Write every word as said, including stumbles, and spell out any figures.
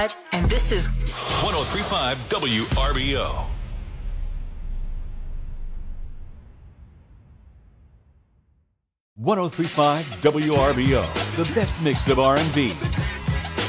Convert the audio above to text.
Live, and this is one oh three point five W R B O. one oh three point five W R B O, the best mix of R and B,